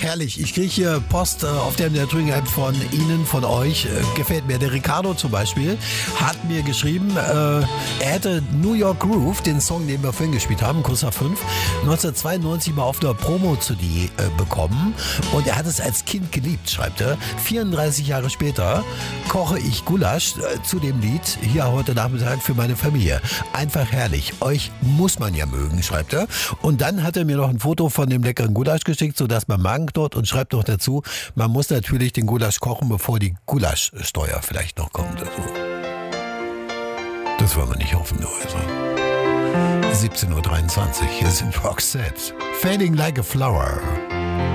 herrlich. Ich kriege hier Post auf der Trügenheit von Ihnen, von euch. Gefällt mir. Der Ricardo zum Beispiel hat mir geschrieben, er hätte New York Groove, den Song, den wir vorhin gespielt haben, Kuss nach 5, 1992 mal auf einer Promo-CD bekommen. Und er hat es als Kind geliebt, schreibt er. 34 Jahre später koche ich Gulasch zu dem Lied hier heute Nachmittag für meine Familie. Einfach herrlich. Euch muss man ja mögen, schreibt er. Und dann hat er mir noch ein Foto von dem leckeren Gulasch geschickt, sodass man Magen knurrt, und schreibt noch dazu, man muss natürlich den Gulasch kochen, bevor die Gulaschsteuer vielleicht noch kommt. Also, das wollen wir nicht hoffen, nur. Also. 17:23 Uhr, hier sind Roxette. Fading like a flower.